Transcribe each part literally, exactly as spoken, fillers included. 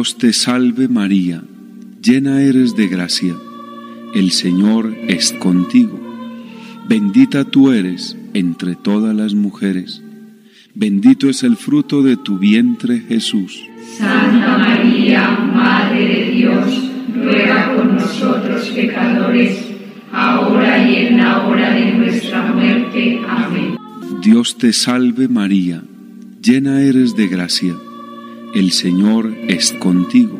Dios te salve María, llena eres de gracia, el Señor es contigo. Bendita tú eres entre todas las mujeres, bendito es el fruto de tu vientre Jesús. Santa María, Madre de Dios, ruega por nosotros pecadores, ahora y en la hora de nuestra muerte. Amén. Dios te salve María, llena eres de gracia, el Señor es contigo.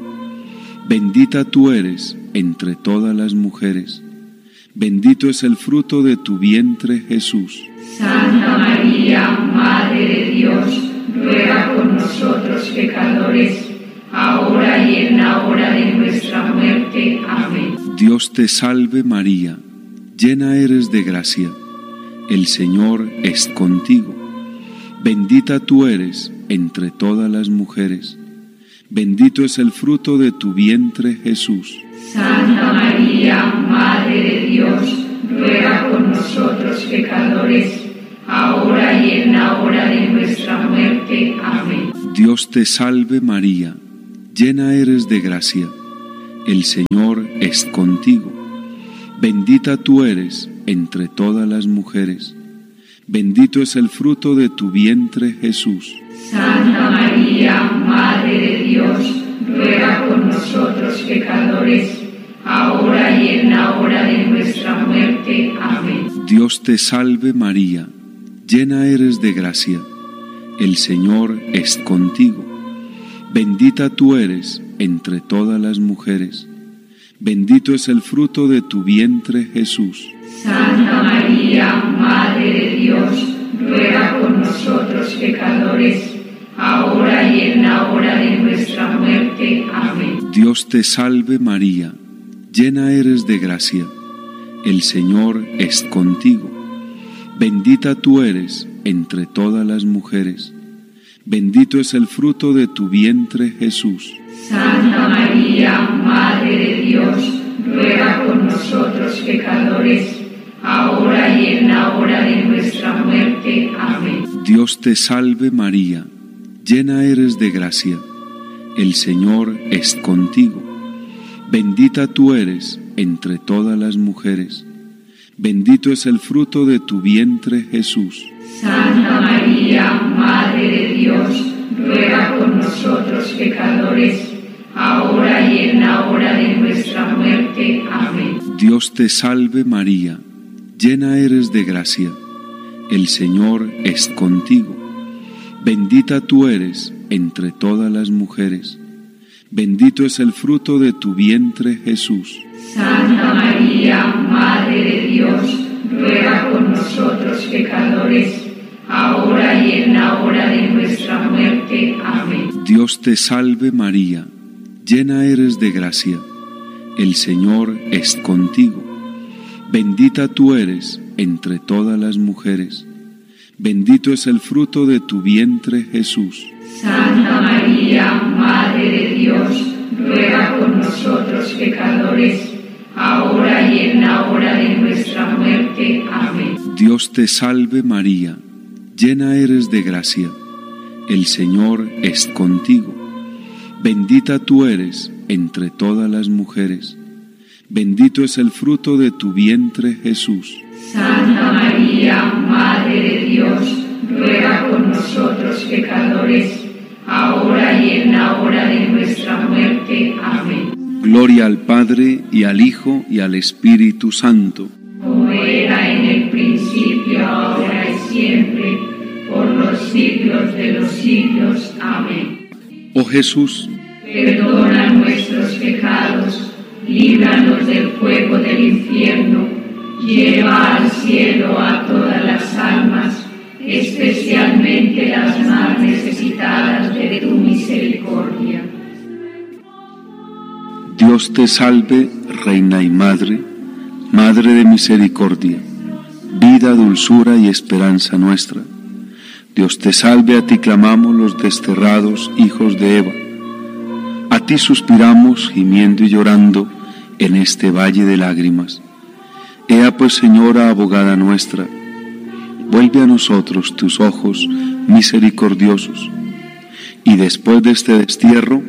Bendita tú eres entre todas las mujeres, bendito es el fruto de tu vientre Jesús. Santa María, Madre de Dios, ruega por nosotros pecadores, ahora y en la hora de nuestra muerte. Amén. Dios te salve María, llena eres de gracia, el Señor es contigo. Bendita tú eres entre todas las mujeres, bendito es el fruto de tu vientre Jesús. Santa María, Madre de Dios, ruega por nosotros pecadores, ahora y en la hora de nuestra muerte. Amén. Dios te salve María, llena eres de gracia, el Señor es contigo. Bendita tú eres entre todas las mujeres, bendito es el fruto de tu vientre Jesús. Santa María, Madre de Dios, ruega por nosotros pecadores, ahora y en la hora de nuestra muerte. Amén. Dios te salve María, llena eres de gracia, el Señor es contigo. Bendita tú eres entre todas las mujeres, bendito es el fruto de tu vientre Jesús. Santa María, Madre de Dios, ruega por nosotros pecadores, ahora y en la hora de nuestra muerte. Amén. Dios te salve María, llena eres de gracia, el Señor es contigo. Bendita tú eres entre todas las mujeres, bendito es el fruto de tu vientre Jesús. Santa María, Madre de Dios, ruega por nosotros pecadores, ahora y en la hora de nuestra muerte. Amén. Dios te salve María, llena eres de gracia, el Señor es contigo. Bendita tú eres entre todas las mujeres, bendito es el fruto de tu vientre Jesús. Santa María, Madre de Dios, ruega por nosotros pecadores, ahora y en la hora de nuestra muerte. Amén. Dios te salve María, llena eres de gracia, el Señor es contigo. Bendita tú eres entre todas las mujeres, bendito es el fruto de tu vientre Jesús. Santa María, Madre de Dios, ruega por nosotros pecadores, ahora y en la hora de nuestra muerte. Amén. Dios te salve María, llena eres de gracia, el Señor es contigo. Bendita tú eres entre todas las mujeres, bendito es el fruto de tu vientre Jesús. Santa María, Madre de Dios, ruega por nosotros pecadores, ahora y en la hora de nuestra muerte. Amén. Dios te salve María, llena eres de gracia, el Señor es contigo. Bendita tú eres entre todas las mujeres, bendito es el fruto de tu vientre Jesús. Santa María, Madre de Dios, ruega por nosotros pecadores, ahora y en la hora de nuestra muerte. Amén. Gloria al Padre, y al Hijo, y al Espíritu Santo. Como era en el principio, ahora y siempre, por los siglos de los siglos. Amén. Oh Jesús, perdona nuestros pecados, líbranos del fuego del infierno, lleva al cielo a todas las almas, especialmente las más necesitadas de tu misericordia. Dios te salve, Reina y Madre, Madre de misericordia, vida, dulzura y esperanza nuestra. Dios te salve, a ti clamamos los desterrados hijos de Eva. A ti suspiramos, gimiendo y llorando, en este valle de lágrimas. Ea pues, Señora, abogada nuestra, vuelve a nosotros tus ojos misericordiosos, y después de este destierro,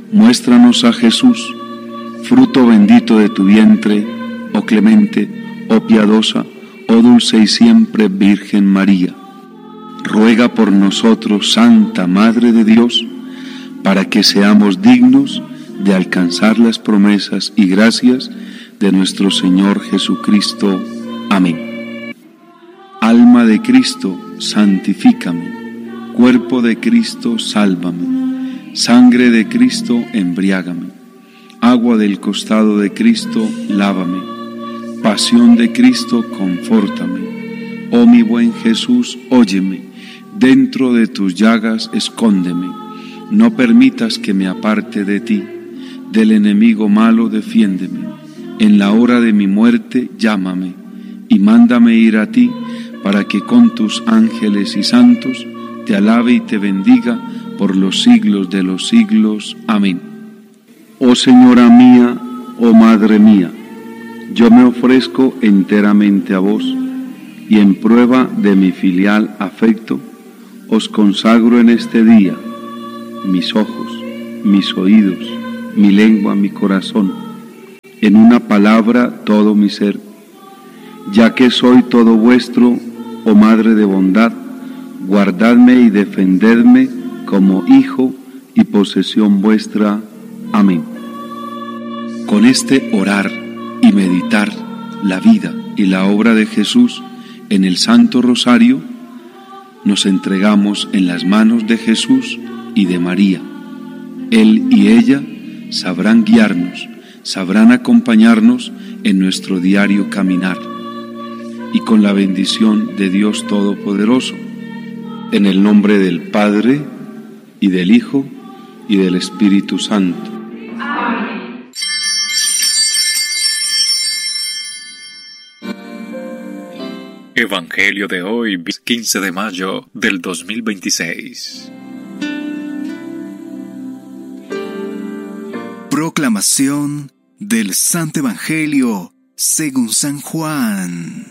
Muéstranos a Jesús, fruto bendito de tu vientre, oh clemente, oh piadosa, oh dulce y siempre Virgen María. Ruega por nosotros, Santa Madre de Dios, para que seamos dignos de alcanzar las promesas y gracias de nuestro Señor Jesucristo. Amén. Alma de Cristo, santifícame. Cuerpo de Cristo, sálvame. Sangre de Cristo, embriágame. Agua del costado de Cristo, lávame. Pasión de Cristo, confórtame. Oh mi buen Jesús, óyeme. Dentro de tus llagas, escóndeme. No permitas que me aparte de ti. Del enemigo malo, defiéndeme. En la hora de mi muerte, llámame. Y mándame ir a ti, para que con tus ángeles y santos te alabe y te bendiga por los siglos de los siglos. Amén. Oh Señora mía, oh Madre mía, yo me ofrezco enteramente a vos, y en prueba de mi filial afecto, os consagro en este día mis ojos, mis oídos, mi lengua, mi corazón, en una palabra todo mi ser, ya que soy todo vuestro, oh Madre de bondad, guardadme y defendedme como hijo y posesión vuestra. Amén. Con este orar y meditar la vida y la obra de Jesús en el Santo Rosario, nos entregamos en las manos de Jesús y de María. Él y ella sabrán guiarnos, sabrán acompañarnos en nuestro diario caminar. Y con la bendición de Dios Todopoderoso, en el nombre del Padre, y del Hijo, y del Espíritu Santo. Amén. Evangelio de hoy, quince de mayo del dos mil veintiséis. Proclamación del Santo Evangelio según San Juan.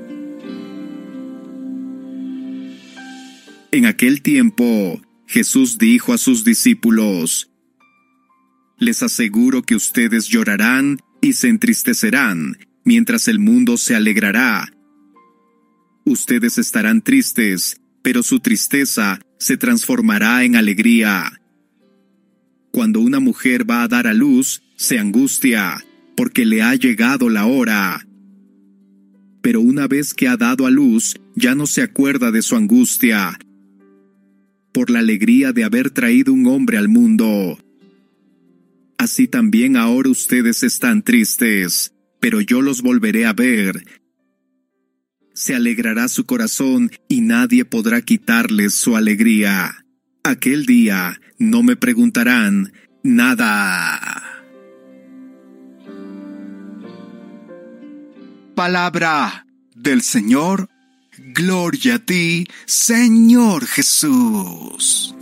En aquel tiempo, Jesús dijo a sus discípulos: Les aseguro que ustedes llorarán y se entristecerán, mientras el mundo se alegrará. Ustedes estarán tristes, pero su tristeza se transformará en alegría. Cuando una mujer va a dar a luz, se angustia, porque le ha llegado la hora. Pero una vez que ha dado a luz, ya no se acuerda de su angustia, por la alegría de haber traído un hombre al mundo. Así también ahora ustedes están tristes, pero yo los volveré a ver. Se alegrará su corazón y nadie podrá quitarles su alegría. Aquel día no me preguntarán nada. Palabra del Señor. Gloria a ti, Señor Jesús.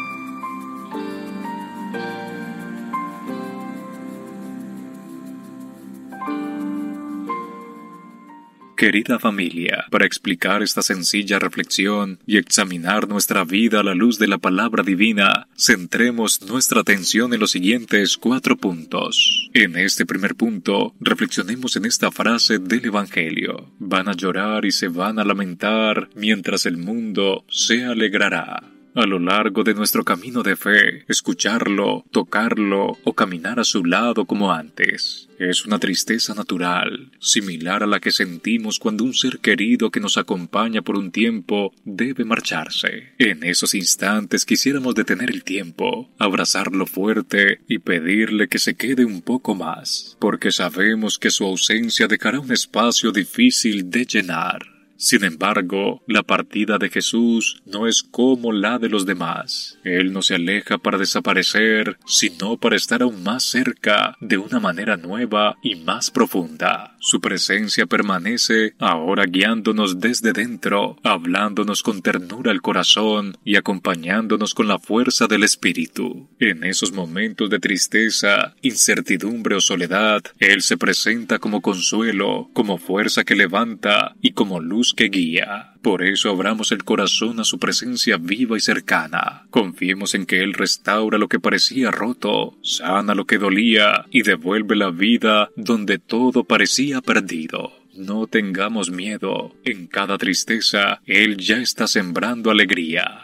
Querida familia, para explicar esta sencilla reflexión y examinar nuestra vida a la luz de la palabra divina, centremos nuestra atención en los siguientes cuatro puntos. En este primer punto, reflexionemos en esta frase del Evangelio: van a llorar y se van a lamentar, mientras el mundo se alegrará. A lo largo de nuestro camino de fe, escucharlo, tocarlo o caminar a su lado como antes es una tristeza natural, similar a la que sentimos cuando un ser querido que nos acompaña por un tiempo debe marcharse. En esos instantes quisiéramos detener el tiempo, abrazarlo fuerte y pedirle que se quede un poco más, porque sabemos que su ausencia dejará un espacio difícil de llenar. Sin embargo, la partida de Jesús no es como la de los demás. Él no se aleja para desaparecer, sino para estar aún más cerca, de una manera nueva y más profunda. Su presencia permanece ahora guiándonos desde dentro, hablándonos con ternura al corazón y acompañándonos con la fuerza del Espíritu. En esos momentos de tristeza, incertidumbre o soledad, Él se presenta como consuelo, como fuerza que levanta y como luz luz que guía. Por eso abramos el corazón a su presencia viva y cercana. Confiemos en que Él restaura lo que parecía roto, sana lo que dolía y devuelve la vida donde todo parecía perdido. No tengamos miedo. En cada tristeza, Él ya está sembrando alegría.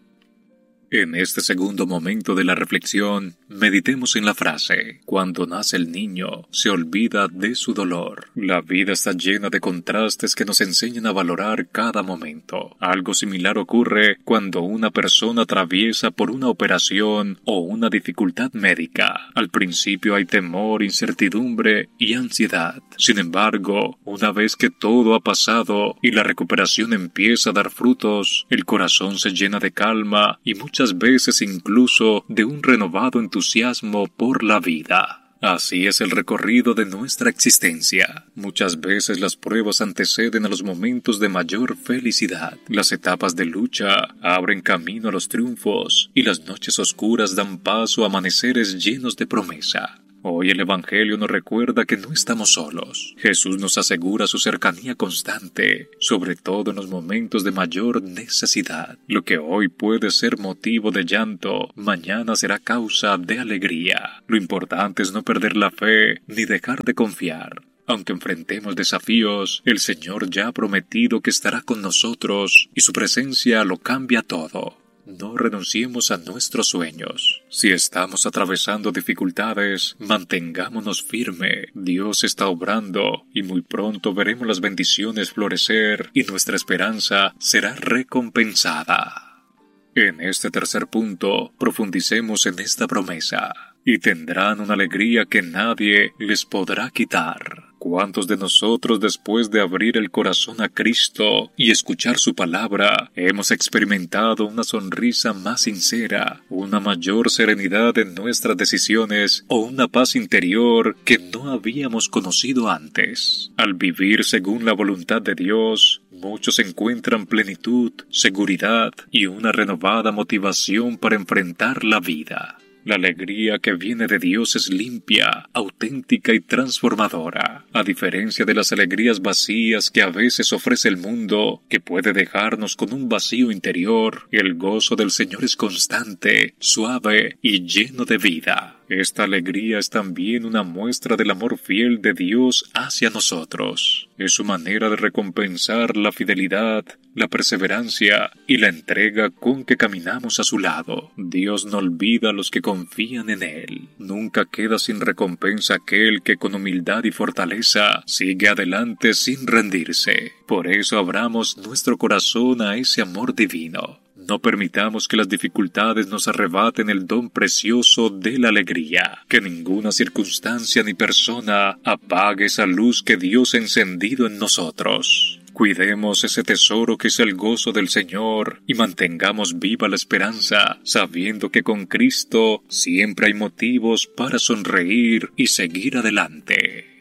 En este segundo momento de la reflexión, meditemos en la frase: cuando nace el niño, se olvida de su dolor. La vida está llena de contrastes que nos enseñan a valorar cada momento. Algo similar ocurre cuando una persona atraviesa por una operación o una dificultad médica. Al principio hay temor, incertidumbre y ansiedad. Sin embargo, una vez que todo ha pasado y la recuperación empieza a dar frutos, el corazón se llena de calma y muchas Muchas veces incluso de un renovado entusiasmo por la vida. Así es el recorrido de nuestra existencia. Muchas veces las pruebas anteceden a los momentos de mayor felicidad. Las etapas de lucha abren camino a los triunfos y las noches oscuras dan paso a amaneceres llenos de promesa. Hoy el Evangelio nos recuerda que no estamos solos. Jesús nos asegura su cercanía constante, sobre todo en los momentos de mayor necesidad. Lo que hoy puede ser motivo de llanto, mañana será causa de alegría. Lo importante es no perder la fe ni dejar de confiar. Aunque enfrentemos desafíos, el Señor ya ha prometido que estará con nosotros y su presencia lo cambia todo. No renunciemos a nuestros sueños. Si estamos atravesando dificultades, mantengámonos firme. Dios está obrando y muy pronto veremos las bendiciones florecer y nuestra esperanza será recompensada. En este tercer punto, profundicemos en esta promesa. Y tendrán una alegría que nadie les podrá quitar. ¿Cuántos de nosotros, después de abrir el corazón a Cristo y escuchar su palabra, hemos experimentado una sonrisa más sincera, una mayor serenidad en nuestras decisiones o una paz interior que no habíamos conocido antes? Al vivir según la voluntad de Dios, muchos encuentran plenitud, seguridad y una renovada motivación para enfrentar la vida. La alegría que viene de Dios es limpia, auténtica y transformadora, a diferencia de las alegrías vacías que a veces ofrece el mundo, que puede dejarnos con un vacío interior. El gozo del Señor es constante, suave y lleno de vida. Esta alegría es también una muestra del amor fiel de Dios hacia nosotros. Es su manera de recompensar la fidelidad, la perseverancia y la entrega con que caminamos a su lado. Dios no olvida a los que confían en Él. Nunca queda sin recompensa aquel que con humildad y fortaleza sigue adelante sin rendirse. Por eso abramos nuestro corazón a ese amor divino. No permitamos que las dificultades nos arrebaten el don precioso de la alegría. Que ninguna circunstancia ni persona apague esa luz que Dios ha encendido en nosotros. Cuidemos ese tesoro que es el gozo del Señor y mantengamos viva la esperanza, sabiendo que con Cristo siempre hay motivos para sonreír y seguir adelante.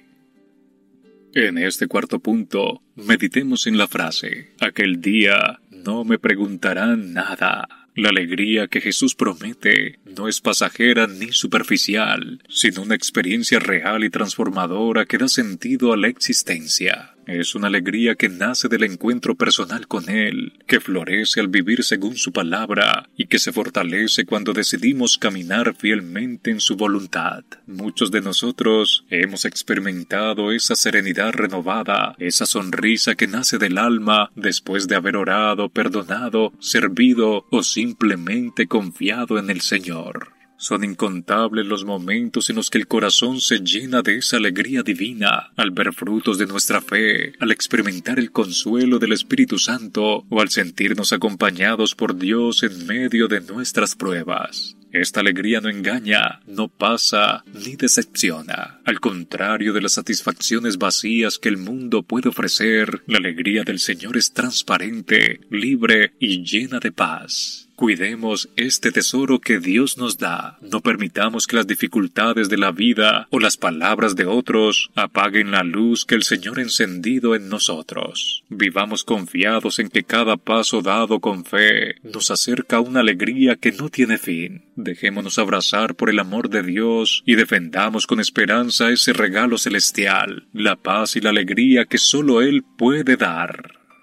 En este cuarto punto, meditemos en la frase: aquel día no me preguntarán nada. La alegría que Jesús promete no es pasajera ni superficial, sino una experiencia real y transformadora que da sentido a la existencia. Es una alegría que nace del encuentro personal con Él, que florece al vivir según su palabra y que se fortalece cuando decidimos caminar fielmente en su voluntad. Muchos de nosotros hemos experimentado esa serenidad renovada, esa sonrisa que nace del alma después de haber orado, perdonado, servido o simplemente confiado en el Señor. Son incontables los momentos en los que el corazón se llena de esa alegría divina, al ver frutos de nuestra fe, al experimentar el consuelo del Espíritu Santo o al sentirnos acompañados por Dios en medio de nuestras pruebas. Esta alegría no engaña, no pasa ni decepciona. Al contrario de las satisfacciones vacías que el mundo puede ofrecer, la alegría del Señor es transparente, libre y llena de paz. Cuidemos este tesoro que Dios nos da. No permitamos que las dificultades de la vida o las palabras de otros apaguen la luz que el Señor ha encendido en nosotros. Vivamos confiados en que cada paso dado con fe nos acerca a una alegría que no tiene fin. Dejémonos abrazar por el amor de Dios y defendamos con esperanza ese regalo celestial, la paz y la alegría que solo Él puede dar.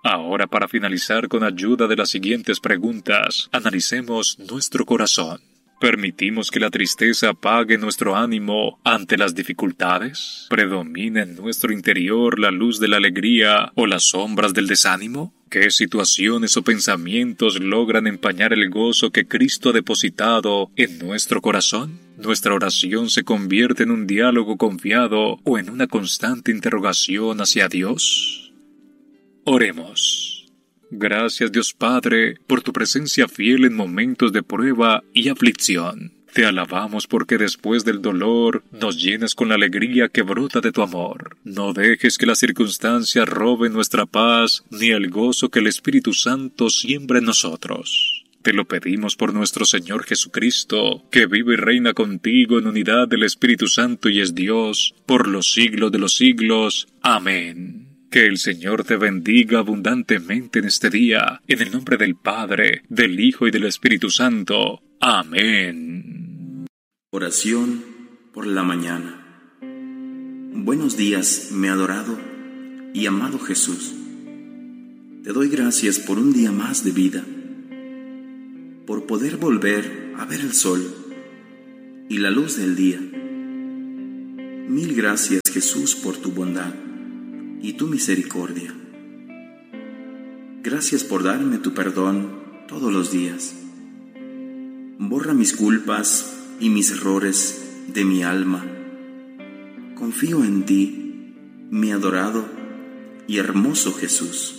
Ahora, para finalizar con ayuda de las siguientes preguntas, analicemos nuestro corazón. ¿Permitimos que la tristeza apague nuestro ánimo ante las dificultades? ¿Predomina en nuestro interior la luz de la alegría o las sombras del desánimo? ¿Qué situaciones o pensamientos logran empañar el gozo que Cristo ha depositado en nuestro corazón? ¿Nuestra oración se convierte en un diálogo confiado o en una constante interrogación hacia Dios? Oremos. Gracias, Dios Padre, por tu presencia fiel en momentos de prueba y aflicción. Te alabamos porque después del dolor nos llenas con la alegría que brota de tu amor. No dejes que las circunstancias roben nuestra paz, ni el gozo que el Espíritu Santo siembra en nosotros. Te lo pedimos por nuestro Señor Jesucristo, que vive y reina contigo en unidad del Espíritu Santo y es Dios, por los siglos de los siglos. Amén. Que el Señor te bendiga abundantemente en este día, en el nombre del Padre, del Hijo y del Espíritu Santo. Amén. Oración por la mañana. Buenos días, mi adorado y amado Jesús. Te doy gracias por un día más de vida, por poder volver a ver el sol y la luz del día. Mil gracias, Jesús, por tu bondad y tu misericordia. Gracias por darme tu perdón todos los días. Borra mis culpas y mis errores de mi alma. Confío en ti, mi adorado y hermoso Jesús.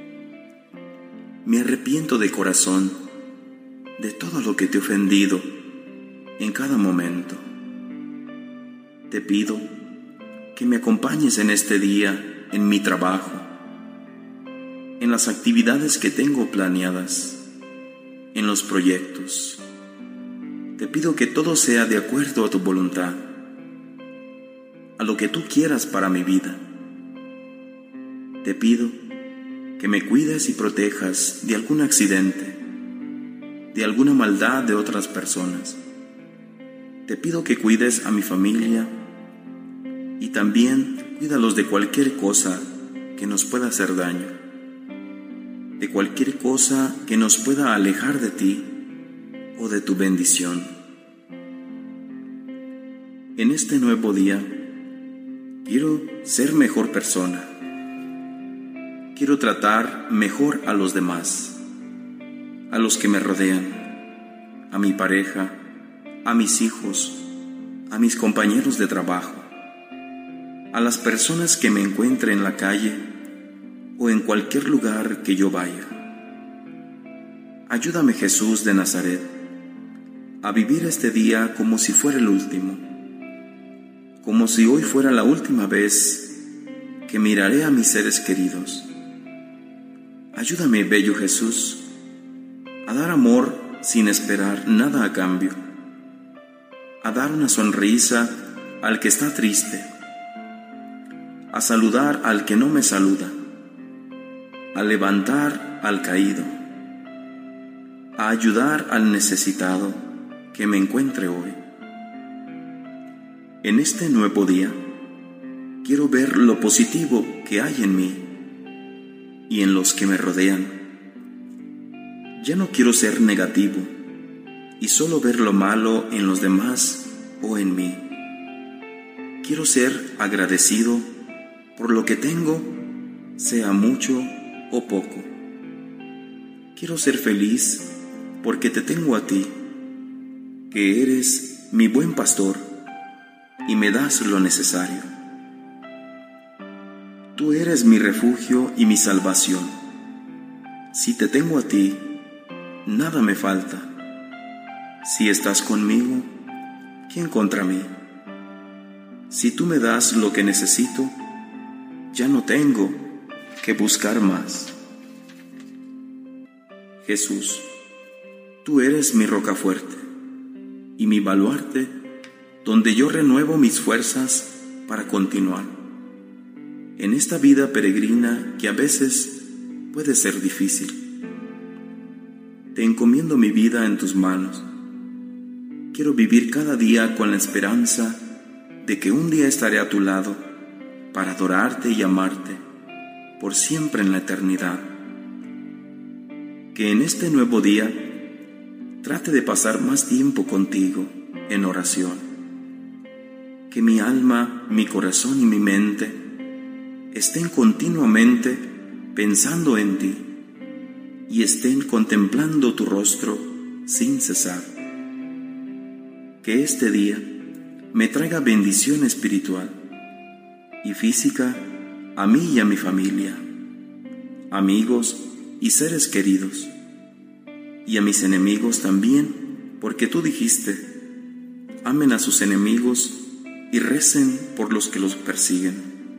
Me arrepiento de corazón de todo lo que te he ofendido en cada momento. Te pido que me acompañes en este día en mi trabajo, en las actividades que tengo planeadas, en los proyectos. Te pido que todo sea de acuerdo a tu voluntad, a lo que tú quieras para mi vida. Te pido que me cuides y protejas de algún accidente, de alguna maldad de otras personas. Te pido que cuides a mi familia y también cuídalos de cualquier cosa que nos pueda hacer daño, de cualquier cosa que nos pueda alejar de ti o de tu bendición. En este nuevo día, quiero ser mejor persona. Quiero tratar mejor a los demás, a los que me rodean, a mi pareja, a mis hijos, a mis compañeros de trabajo, a las personas que me encuentre en la calle o en cualquier lugar que yo vaya. Ayúdame, Jesús de Nazaret, a vivir este día como si fuera el último, como si hoy fuera la última vez que miraré a mis seres queridos. Ayúdame, bello Jesús, a dar amor sin esperar nada a cambio, a dar una sonrisa al que está triste, a saludar al que no me saluda, a levantar al caído, a ayudar al necesitado que me encuentre hoy. En este nuevo día, quiero ver lo positivo que hay en mí y en los que me rodean. Ya no quiero ser negativo y solo ver lo malo en los demás o en mí. Quiero ser agradecido por lo que tengo, sea mucho o poco. Quiero ser feliz porque te tengo a ti, que eres mi buen pastor y me das lo necesario. Tú eres mi refugio y mi salvación. Si te tengo a ti, nada me falta. Si estás conmigo, ¿quién contra mí? Si tú me das lo que necesito, ya no tengo que buscar más. Jesús, tú eres mi roca fuerte y mi baluarte, donde yo renuevo mis fuerzas para continuar en esta vida peregrina que a veces puede ser difícil. Te encomiendo mi vida en tus manos. Quiero vivir cada día con la esperanza de que un día estaré a tu lado para adorarte y amarte por siempre en la eternidad. Que en este nuevo día trate de pasar más tiempo contigo en oración. Que mi alma, mi corazón y mi mente estén continuamente pensando en ti y estén contemplando tu rostro sin cesar. Que este día me traiga bendición espiritual y física a mí y a mi familia, amigos y seres queridos, y a mis enemigos también, porque tú dijiste, amen a sus enemigos y recen por los que los persiguen.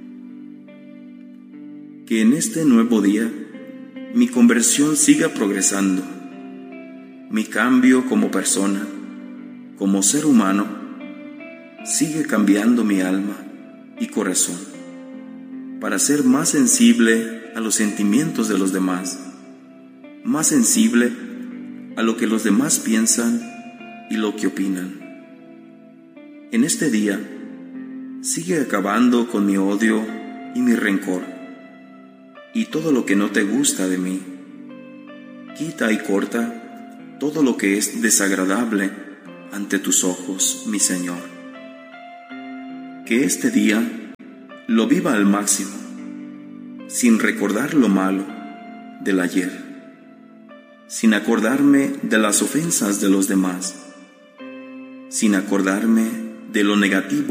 Que en este nuevo día mi conversión siga progresando, mi cambio como persona, como ser humano, sigue cambiando mi alma y corazón para ser más sensible a los sentimientos de los demás, más sensible a lo que los demás piensan y lo que opinan. En este día, sigue acabando con mi odio y mi rencor y todo lo que no te gusta de mí. Quita y corta todo lo que es desagradable ante tus ojos, mi Señor. Que este día lo viva al máximo, sin recordar lo malo del ayer, sin acordarme de las ofensas de los demás, sin acordarme de lo negativo